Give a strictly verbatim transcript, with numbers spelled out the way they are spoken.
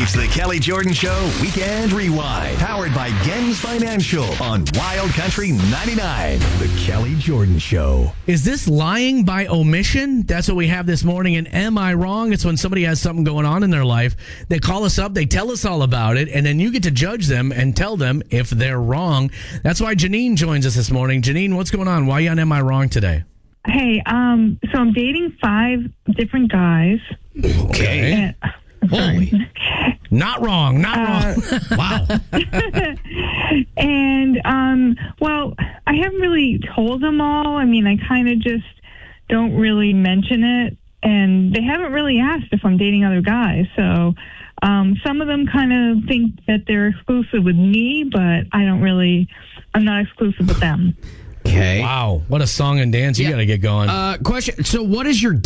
It's the Kelly Jordan Show Weekend Rewind, powered by Gens Financial on Wild Country ninety-nine. The Kelly Jordan Show. Is this lying by omission? That's what we have this morning. And am I wrong? It's when somebody has something going on in their life. They call us up, they tell us all about it, and then you get to judge them and tell them if they're wrong. That's why Janine joins us this morning. Janine, what's going on? Why are you on Am I Wrong today? Hey, um, so I'm dating five different guys. Okay. And, Holy. Not wrong. Not Uh, wrong. Wow. and, um, well, I haven't really told them all. I mean, I kind of just don't really mention it. And they haven't really asked if I'm dating other guys. So um, some of them kind of think that they're exclusive with me, but I don't really, I'm not exclusive with them. Okay. Wow. What a song and dance you Yeah. got to get going. Uh, question. So what is your